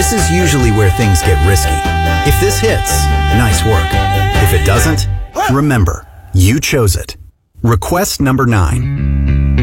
This is usually where things get risky. If this hits, nice work. If it doesn't, remember, you chose it. Request number 9.